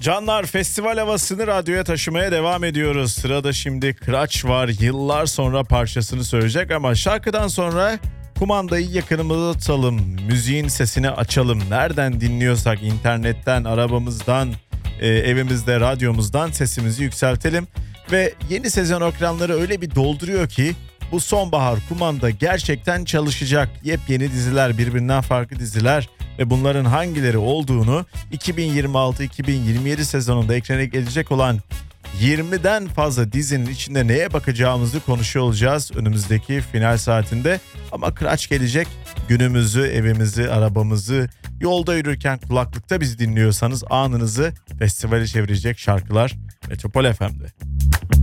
Canlar, festival havasını radyoya taşımaya devam ediyoruz. Sırada şimdi Kıraç var. Yıllar sonra parçasını söyleyecek ama şarkıdan sonra kumandayı yakınımıza tutalım. Müziğin sesini açalım. Nereden dinliyorsak, internetten, arabamızdan, evimizde, radyomuzdan sesimizi yükseltelim. Ve yeni sezon ekranları öyle bir dolduruyor ki bu sonbahar kumanda gerçekten çalışacak. Yepyeni diziler, birbirinden farklı diziler ve bunların hangileri olduğunu 2026-2027 sezonunda ekrana gelecek olan 20'den fazla dizinin içinde neye bakacağımızı konuşuyor olacağız önümüzdeki final saatinde. Ama Kıraç gelecek, günümüzü, evimizi, arabamızı, yolda yürürken kulaklıkta bizi dinliyorsanız anınızı festivale çevirecek şarkılar Metropol FM'de.